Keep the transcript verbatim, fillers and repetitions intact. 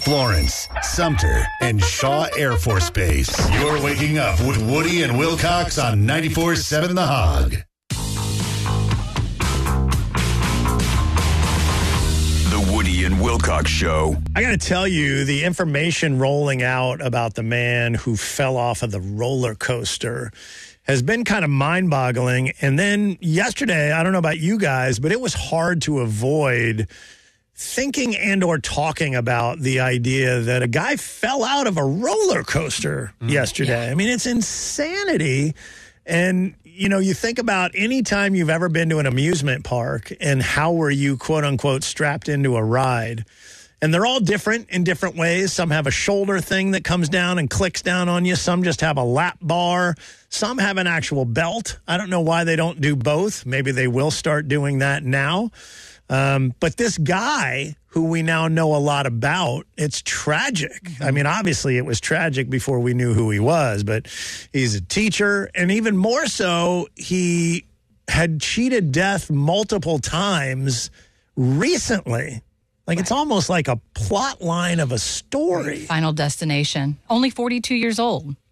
Florence, Sumter, and Shaw Air Force Base. You're waking up with Woody and Wilcox on ninety-four point seven The Hog. The Woody and Wilcox Show. I got to tell you, the information rolling out about the man who fell off of the roller coaster has been kind of mind-boggling. And then yesterday, I don't know about you guys, but it was hard to avoid thinking and or talking about the idea that a guy fell out of a roller coaster mm. yesterday. Yeah. I mean, it's insanity. And, you know, you think about any time you've ever been to an amusement park and how were you, quote unquote, strapped into a ride. And they're all different in different ways. Some have a shoulder thing that comes down and clicks down on you. Some just have a lap bar. Some have an actual belt. I don't know why they don't do both. Maybe they will start doing that now. Um, but this guy who we now know a lot about, it's tragic. Mm-hmm. I mean, obviously it was tragic before we knew who he was, but he's a teacher. And even more so, he had cheated death multiple times recently. Like, right. It's almost like a plot line of a story. Final Destination. Only forty-two years old.